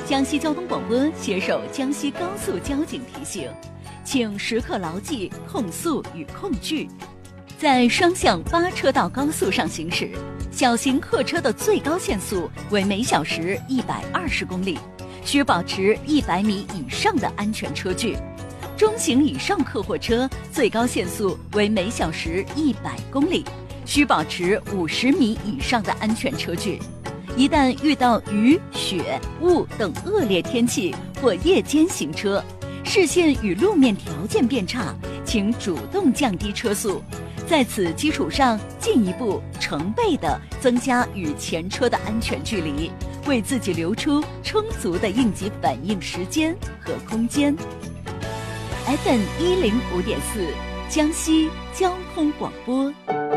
江西交通广播携手江西高速交警提醒，请时刻牢记控速与控距。在双向8车道高速上行驶，小型客车的最高限速为每小时120公里，需保持100米以上的安全车距。中型以上客货车最高限速为每小时100公里，需保持50米以上的安全车距。一旦遇到雨、雪、雾等恶劣天气或夜间行车，视线与路面条件变差，请主动降低车速，在此基础上进一步成倍地增加与前车的安全距离，为自己留出充足的应急反应时间和空间。FM105.4江西交通广播。